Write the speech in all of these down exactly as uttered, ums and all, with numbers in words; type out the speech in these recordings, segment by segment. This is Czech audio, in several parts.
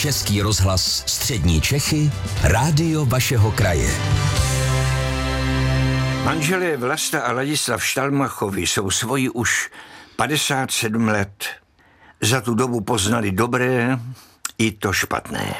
Český rozhlas Střední Čechy, rádio vašeho kraje. Manželé Vlasta a Ladislav Štalmachovi jsou svoji už padesát sedm let. Za tu dobu poznali dobré i to špatné.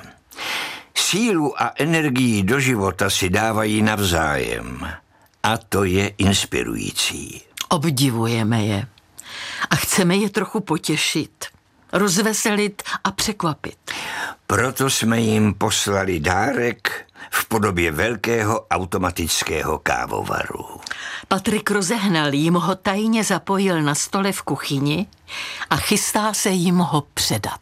Sílu a energii do života si dávají navzájem. A to je inspirující. Obdivujeme je. A chceme je trochu potěšit, rozveselit a překvapit. Proto jsme jim poslali dárek v podobě velkého automatického kávovaru. Patrik rozehnal jim ho tajně zapojil na stole v kuchyni a chystá se jim ho předat.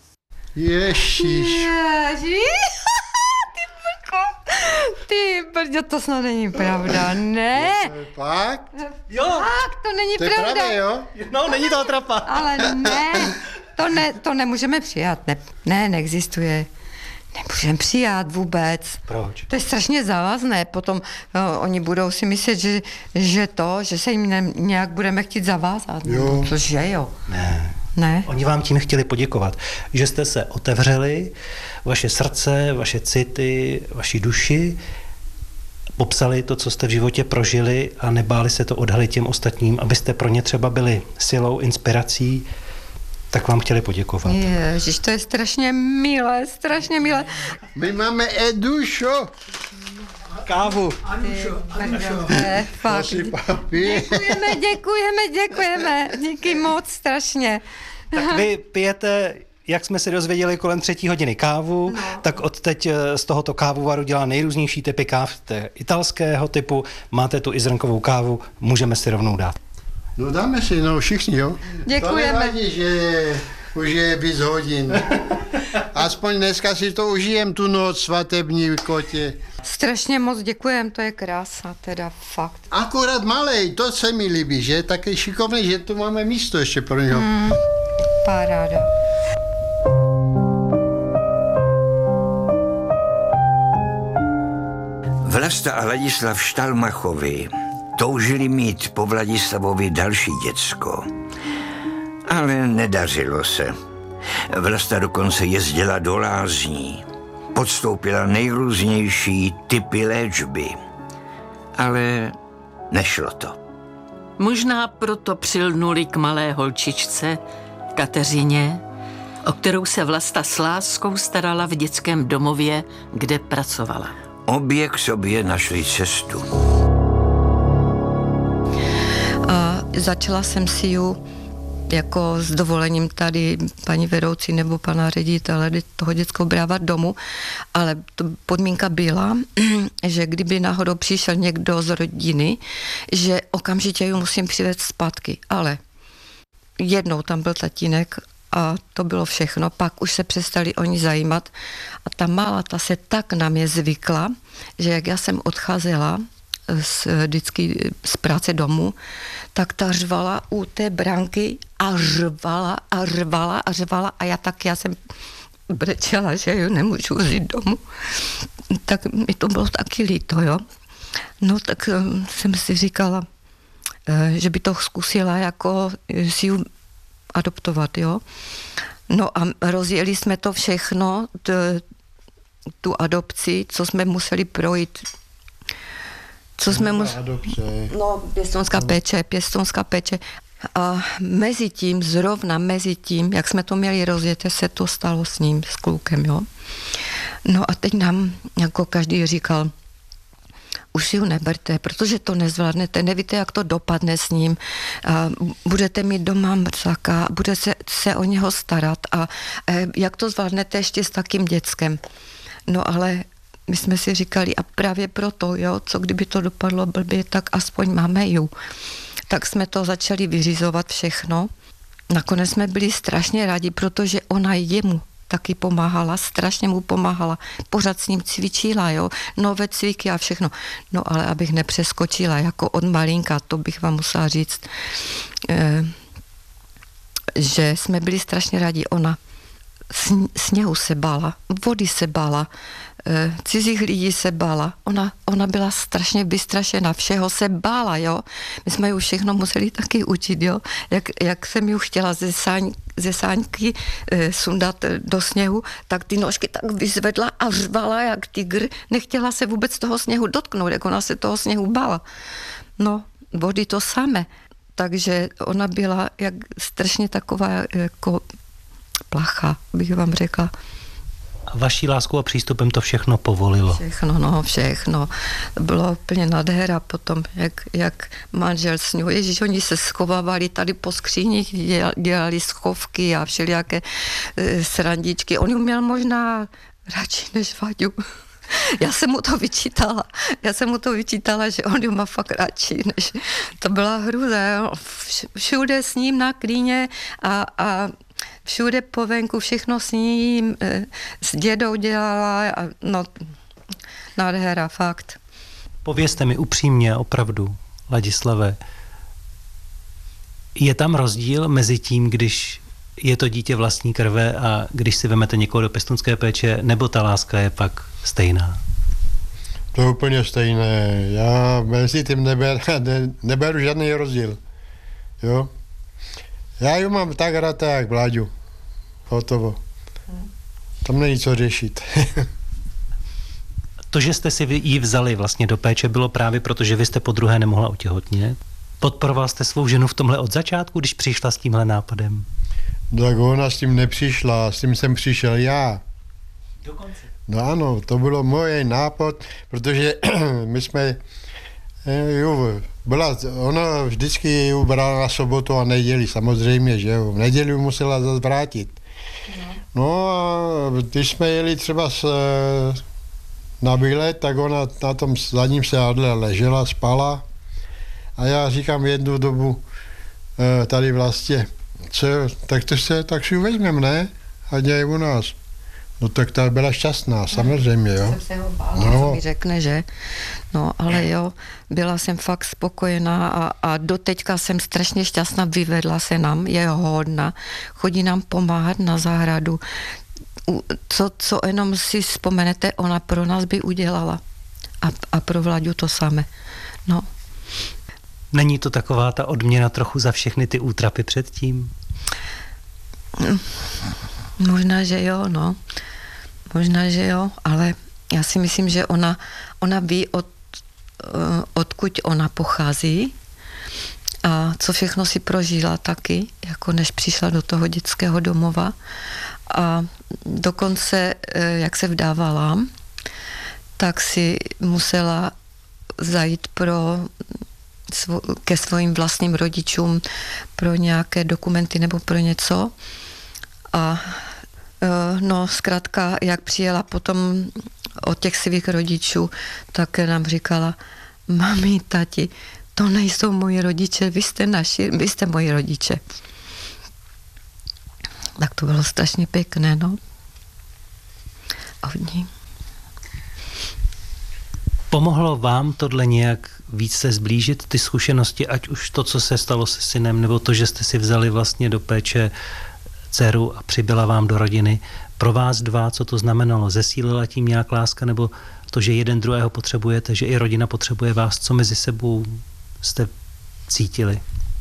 Ježiš. Ježiš. Ty brko. Ty brďo, to snad není pravda, ne? Fakt? Jo. Fakt, to není To je pravda. pravda, jo? No, není to atrapa. Ale ne, to, ne, to nemůžeme přijat. Ne, ne, neexistuje. Nemůžeme přijat vůbec. Proč? To je strašně závazné. Potom no, oni budou si myslet, že, že to, že se jim ne, nějak budeme chtít zavázat. Jo. Cože jo? Ne. Ne? Oni vám tím chtěli poděkovat, že jste se otevřeli, vaše srdce, vaše city, vaši duši, popsali to, co jste v životě prožili a nebáli se to odhalit těm ostatním, abyste pro ně třeba byli silou, inspirací, tak vám chtěli poděkovat. Ježiš, to je strašně milé, strašně milé. My máme Edušo. Kávu. To je fakt. Prosím, papi. Děkujeme, děkujeme, děkujeme. Díky moc, strašně. Tak vy pijete, jak jsme se dozvěděli, kolem třetí hodiny kávu, no. Tak odteď z tohoto kávovaru dělá nejrůznější typy káv italského typu. Máte tu i zrnkovou kávu, můžeme si rovnou dát. No dáme si, no všichni, jo? Děkujeme. To nevadí, že už je víc hodin. Aspoň dneska si to užijem, tu noc svatební kotě. Strašně moc děkujeme, to je krása, teda fakt. Akorát malej, to se mi líbí, že je taky šikovný, že tu máme místo ještě pro něho. Mm, paráda. Vlasta a Ladislav Štalmachovi toužili mít po Vladislavovi další děcko. Ale nedařilo se. Vlasta dokonce jezdila do lázní. Podstoupila nejrůznější typy léčby. Ale nešlo to. Možná proto přilnuli k malé holčičce, Kateřině, o kterou se Vlasta s láskou starala v dětském domově, kde pracovala. Obě k sobě našli cestu. A začala jsem si ju jako s dovolením tady paní vedoucí nebo pana ředitele toho dětského brávat domů, ale to podmínka byla, že kdyby náhodou přišel někdo z rodiny, že okamžitě ju musím přivést zpátky, ale jednou tam byl tatínek a to bylo všechno, pak už se přestali oni zajímat a ta malá, ta se tak na mě zvykla, že jak já jsem odcházela z, vždycky z práce domů, tak ta řvala u té branky a řvala a řvala a řvala a já tak, já jsem brečela, že jo, nemůžu vzít domů. Tak mi to bylo taky líto, jo. No tak jsem si říkala, že by to zkusila jako si ju adoptovat, jo. No a rozjeli jsme to všechno, t, tu adopci, co jsme museli projít. Co jsme museli... No, pěstounská péče, pěstounská péče. A mezi tím, zrovna mezi tím, jak jsme to měli rozjeté, se to stalo s ním, s klukem, jo. No a teď nám jako každý říkal, už si ju neberte, protože to nezvládnete, nevíte, jak to dopadne s ním, a budete mít doma mrzáka, bude se, se o něho starat a e, jak to zvládnete ještě s takým dětskem. No ale my jsme si říkali, a právě proto, jo, co kdyby to dopadlo blbě, tak aspoň máme ju. Tak jsme to začali vyřizovat všechno. Nakonec jsme byli strašně rádi, protože ona jemu taky pomáhala, strašně mu pomáhala. Pořád s ním cvičila, jo, nové cviky a všechno. No ale abych nepřeskočila jako od malinka, to bych vám musela říct, eh, že jsme byli strašně rádi. Ona sněhu se bála, vody se bála, e, cizích lidí se bála. Ona, ona byla strašně vystrašená, všeho se bála, jo. My jsme ju všechno museli taky učit, jo. Jak, jak jsem ju chtěla ze sáň ze sáňky e, sundat do sněhu, tak ty nožky tak vyzvedla a řvala jak tygr. Nechtěla se vůbec toho sněhu dotknout, jak ona se toho sněhu bála. No, vody to samé. Takže ona byla jak strašně taková jako placha, bych vám řekla. A vaší láskou a přístupem to všechno povolilo. Všechno, no, všechno. To bylo úplně nádhera potom, jak, jak manžel s ňou. Ježíš, oni se schovávali tady po skříních, dělali schovky a všelijaké e, srandičky. On měl možná radši než Vaďu. Já jsem mu to vyčítala. Já jsem mu to vyčítala, že on ju má fakt radši, než to byla hruza. Všude s ním na klíně a, a všude po venku, všechno s ním, s dědou dělala, a no, nádhera, fakt. Povězte mi upřímně, opravdu, Ladislave, je tam rozdíl mezi tím, když je to dítě vlastní krve a když si vemete někoho do pěstounské péče, nebo ta láska je pak stejná? To je úplně stejné. Já mezi tím neber, ne, neberu žádný rozdíl. Jo? Já ji mám tak rád, jak Vláďu. Hotovo. Tam není co řešit. To, že jste si ji vzali vlastně do péče, bylo právě proto, že vy jste po druhé nemohla otěhotnět? Podporoval jste svou ženu v tomhle od začátku, když přišla s tímhle nápadem? Tak ona s tím nepřišla, s tím jsem přišel já. Dokonce? No ano, to bylo můj nápad, protože my jsme, jo, byla, ona vždycky ji ubrala na sobotu a neděli, samozřejmě, že jo, v neděli musela zase vrátit. No a když jsme jeli třeba s, na výlet, tak ona na tom zadním sedadle ležela, spala a já říkám jednu dobu tady vlastně, co, tak to se, tak si vezmeme, ne? A děj u nás. No tak ta byla šťastná, samozřejmě, jo. Jsem se ho bála, no. Co mi řekne, že? No, ale jo, byla jsem fakt spokojená a, a doteďka jsem strašně šťastná, vyvedla se nám, je hodná, chodí nám pomáhat na zahradu. Co, co jenom si vzpomenete, ona pro nás by udělala. A, a pro Vláďu to samé. No. Není to taková ta odměna trochu za všechny ty útrapy předtím? Možná, že jo, no. Možná, že jo, ale já si myslím, že ona, ona ví, od, odkud ona pochází a co všechno si prožila taky, jako než přišla do toho dětského domova. A dokonce, jak se vdávala, tak si musela zajít pro, ke svým vlastním rodičům pro nějaké dokumenty nebo pro něco. A no zkrátka, jak přijela potom od těch svých rodičů, tak nám říkala, mami, tati, to nejsou moji rodiče, vy jste naši, vy jste moji rodiče. Tak to bylo strašně pěkné, no. Od ní. Pomohlo vám tohle nějak víc se zblížit, ty zkušenosti, ať už to, co se stalo se synem, nebo to, že jste si vzali vlastně do péče dceru a přibyla vám do rodiny. Pro vás dva, co to znamenalo? Zesílila tím nějak láska, nebo to, že jeden druhého potřebujete, že i rodina potřebuje vás? Co mezi sebou jste cítili?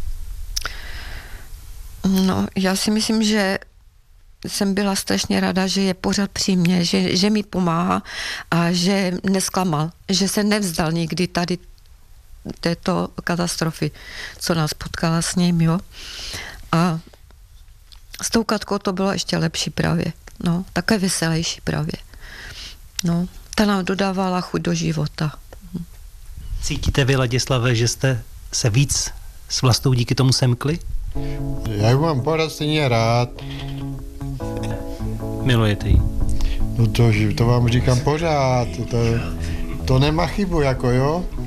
No, já si myslím, že jsem byla strašně ráda, že je pořád při mně, že, že mi pomáhá a že nesklamal, že se nevzdal nikdy tady této katastrofy, co nás potkala s ním, jo. A s tou Katkou to bylo ještě lepší právě, no, také veselější právě. No, ta nám dodávala chuť do života. Cítíte vy, Ladislave, že jste se víc s Vlastou díky tomu semkli? Já ji mám pořád stejně rád. Milujete ji? No to, to vám říkám pořád, to, to nemá chybu, jako jo.